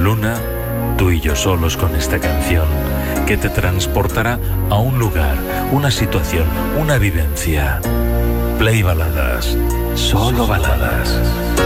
Luna, tú y yo solos con esta canción que te transportará a un lugar, una situación, una vivencia. Play Baladas, solo baladas.